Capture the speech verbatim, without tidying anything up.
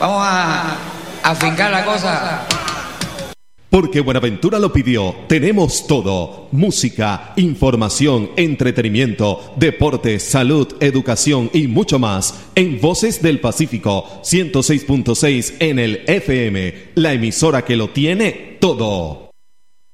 Vamos a afincar la cosa. Porque Buenaventura lo pidió, tenemos todo: música, información, entretenimiento, deportes, salud, educación y mucho más en Voces del Pacífico ciento seis punto seis en el F M, la emisora que lo tiene todo.